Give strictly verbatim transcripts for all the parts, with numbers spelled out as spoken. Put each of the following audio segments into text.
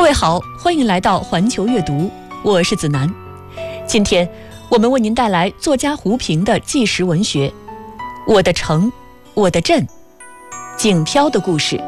位好，欢迎来到环球阅读，我是子楠。今天我们为您带来作家胡平的纪实文学《我的城，我的镇》，景飘的故事。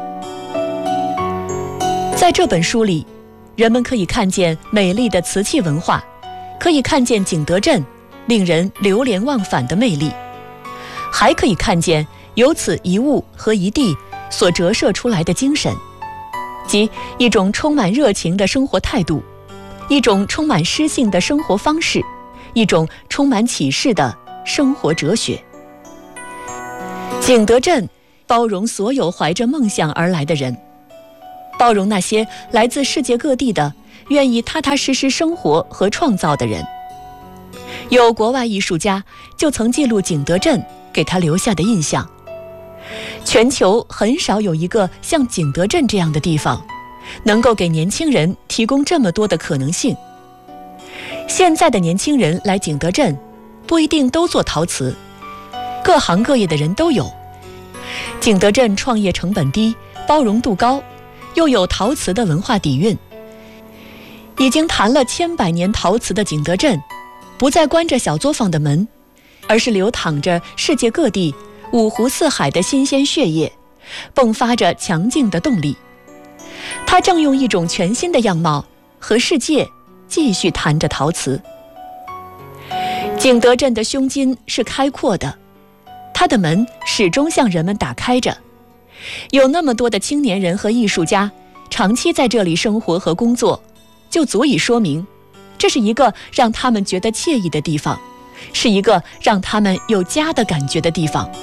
在这本书里，人们可以看见美丽的瓷器文化，可以看见景德镇令人流连忘返的魅力，还可以看见由此一物和一地所折射出来的精神，即一种充满热情的生活态度，一种充满诗性的生活方式，一种充满启示的生活哲学。景德镇包容所有怀着梦想而来的人，包容那些来自世界各地的愿意踏踏实实生活和创造的人。有国外艺术家就曾记录景德镇给他留下的印象。全球很少有一个像景德镇这样的地方，能够给年轻人提供这么多的可能性。现在的年轻人来景德镇，不一定都做陶瓷，各行各业的人都有。景德镇创业成本低，包容度高，又有陶瓷的文化底蕴。已经谈了千百年陶瓷的景德镇，不再关着小作坊的门，而是流淌着世界各地五湖四海的新鲜血液，迸发着强劲的动力。它正用一种全新的样貌和世界继续谈着陶瓷。景德镇的胸襟是开阔的，它的门始终向人们打开着。有那么多的青年人和艺术家长期在这里生活和工作，就足以说明这是一个让他们觉得惬意的地方，是一个让他们有家的感觉的地方。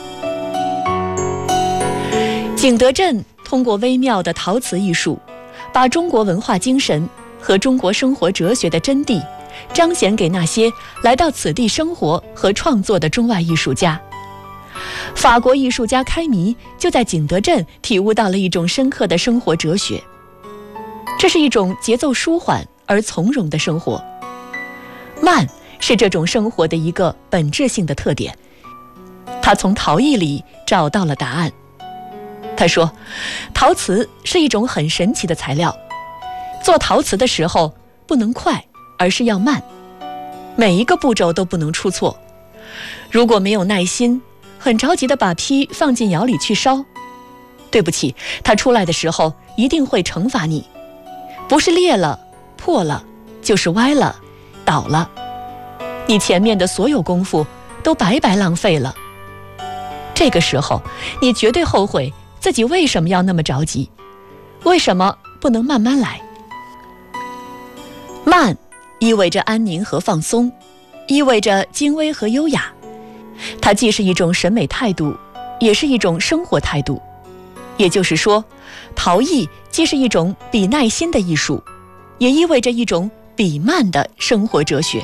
景德镇通过微妙的陶瓷艺术，把中国文化精神和中国生活哲学的真谛彰显给那些来到此地生活和创作的中外艺术家。法国艺术家开弥就在景德镇体悟到了一种深刻的生活哲学，这是一种节奏舒缓而从容的生活。慢是这种生活的一个本质性的特点。他从陶艺里找到了答案。他说，陶瓷是一种很神奇的材料，做陶瓷的时候不能快，而是要慢，每一个步骤都不能出错。如果没有耐心，很着急地把坯放进窑里去烧，对不起，它出来的时候一定会惩罚你，不是裂了破了，就是歪了倒了，你前面的所有功夫都白白浪费了。这个时候你绝对后悔自己为什么要那么着急，为什么不能慢慢来。慢意味着安宁和放松，意味着精微和优雅。它既是一种审美态度，也是一种生活态度。也就是说，陶艺既是一种比耐心的艺术，也意味着一种比慢的生活哲学。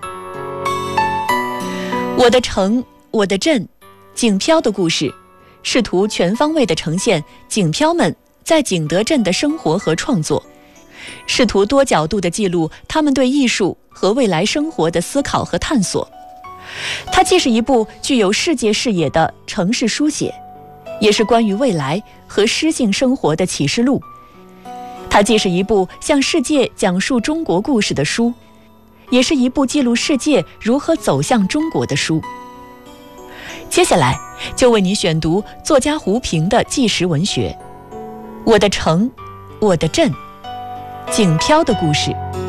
我的城，我的镇，景飘的故事，试图全方位地呈现景飘们在景德镇的生活和创作，试图多角度地记录他们对艺术和未来生活的思考和探索。它既是一部具有世界视野的城市书写，也是关于未来和诗性生活的启示录。它既是一部向世界讲述中国故事的书，也是一部记录世界如何走向中国的书。接下来就为您选读作家胡平的纪实文学《我的城，我的镇，景飘的故事》。